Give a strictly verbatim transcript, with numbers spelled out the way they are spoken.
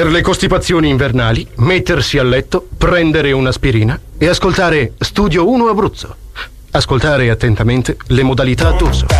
Per le costipazioni invernali, mettersi a letto, prendere un'aspirina e ascoltare Studio uno Abruzzo. Ascoltare attentamente le modalità d'uso.